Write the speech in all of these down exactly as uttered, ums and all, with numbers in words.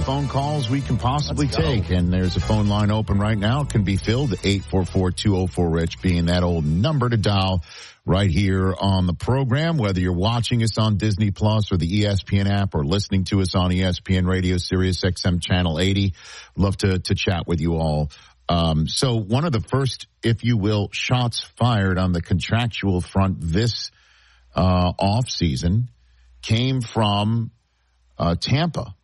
phone calls we can possibly take. And there's a phone line open right now. It can be filled. eight four four, two oh four, RICH being that old number to dial right here on the program. Whether you're watching us on Disney Plus or the E S P N app or listening to us on E S P N Radio, Sirius X M Channel eighty. Love to, to chat with you all. Um, so one of the first, if you will, shots fired on the contractual front this uh, off season came from uh, Tampa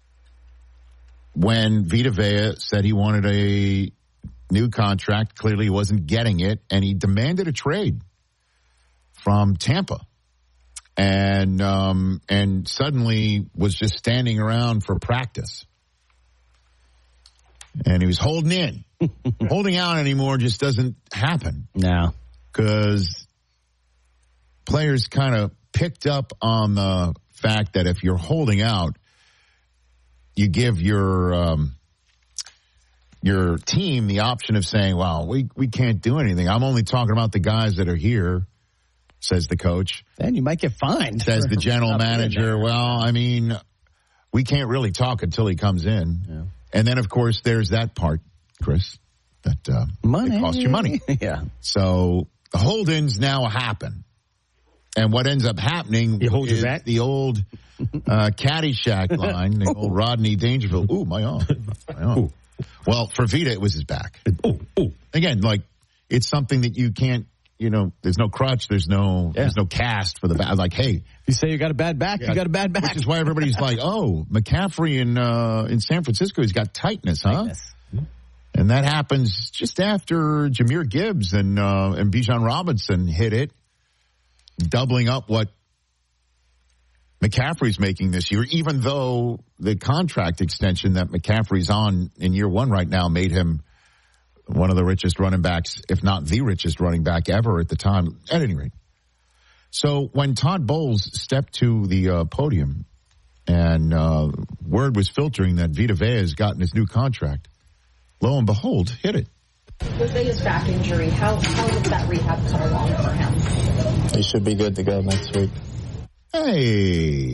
when Vita Vea said he wanted a new contract. Clearly he wasn't getting it, and he demanded a trade from Tampa, and um, and suddenly was just standing around for practice. And he was holding in. Holding out anymore just doesn't happen. No. Because players kind of picked up on the fact that if you're holding out, you give your um, your team the option of saying, well, we, we can't do anything. I'm only talking about the guys that are here, says the coach. Then you might get fined. Says the general manager, well, I mean, we can't really talk until he comes in. Yeah. And then, of course, there's that part, Chris, that uh, money. It costs you money. Yeah. So the hold-ins now happen. And what ends up happening you hold is that? the old uh, Caddyshack line, the old Rodney Dangerfield. Ooh, my arm. My arm. Ooh. Well, for Vita, it was his back. Ooh, ooh. Again, like, it's something that you can't, you know, there's no crutch, there's no yeah. there's no cast for the back. Like, hey. You say you got a bad back, yeah, you got a bad back. Which is why everybody's like, oh, McCaffrey in uh, in San Francisco, he's got tightness, huh? Tightness. And that happens just after Jahmyr Gibbs and uh, and Bijan Robinson hit it, doubling up what McCaffrey's making this year, even though the contract extension that McCaffrey's on in year one right now made him one of the richest running backs, if not the richest running back ever at the time, at any rate. So when Todd Bowles stepped to the uh, podium and uh, word was filtering that Vita Vea has gotten his new contract, lo and behold, hit it. With Vea's back injury, how, how did that rehab come along for him? He should be good to go next week. Hey.